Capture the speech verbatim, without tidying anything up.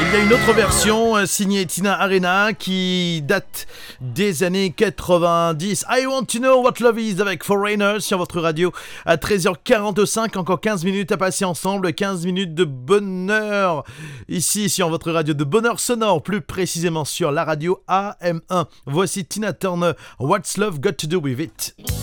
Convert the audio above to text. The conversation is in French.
Il y a une autre version euh, signée Tina Arena qui date des années quatre-vingt-dix. I Want to Know What Love Is avec Foreigner sur votre radio à treize heures quarante-cinq. Encore quinze minutes à passer ensemble, quinze minutes de bonheur ici sur votre radio, de bonheur sonore, plus précisément sur la radio A M un. Voici Tina Turner, What's Love Got to Do With It?